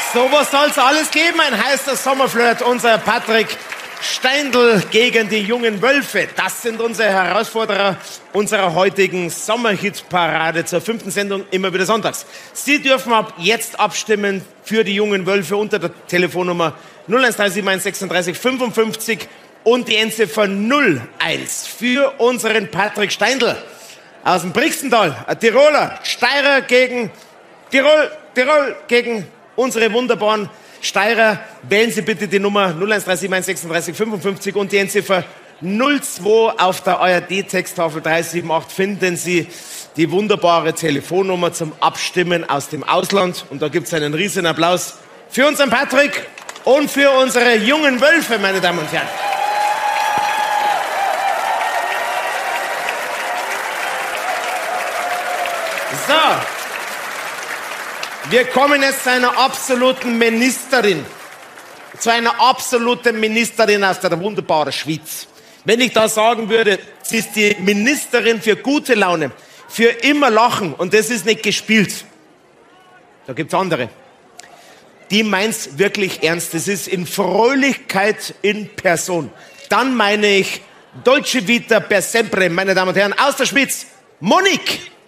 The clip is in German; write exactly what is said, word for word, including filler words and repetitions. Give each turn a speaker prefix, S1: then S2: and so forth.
S1: Sowas soll es alles geben, ein heißer Sommerflirt. Unser Patrick Steindl gegen die jungen Wölfe. Das sind unsere Herausforderer unserer heutigen Sommerhitparade zur fünften Sendung, immer wieder sonntags. Sie dürfen ab jetzt abstimmen für die jungen Wölfe unter der Telefonnummer null eins drei sieben eins sechsunddreißig fünfundfünfzig und die Endziffer null eins für unseren Patrick Steindl aus dem Brixental, ein Tiroler, Steirer gegen Tirol, Tirol gegen unsere wunderbaren Steirer. Wählen Sie bitte die Nummer null eins drei sieben eins sechsunddreißig fünfundfünfzig und die Endziffer null zwei auf der A R D-Texttafel drei sieben acht finden Sie die wunderbare Telefonnummer zum Abstimmen aus dem Ausland. Und da gibt es einen riesen Applaus für unseren Patrick und für unsere jungen Wölfe, meine Damen und Herren. So. Wir kommen jetzt zu einer absoluten Ministerin. Zu einer absoluten Ministerin aus der wunderbaren Schweiz. Wenn ich da sagen würde, sie ist die Ministerin für gute Laune, für immer Lachen, und das ist nicht gespielt. Da gibt's andere. Die meint's wirklich ernst. Das ist in Fröhlichkeit in Person. Dann meine ich Dolce Vita per sempre, meine Damen und Herren, aus der Schweiz, Monique.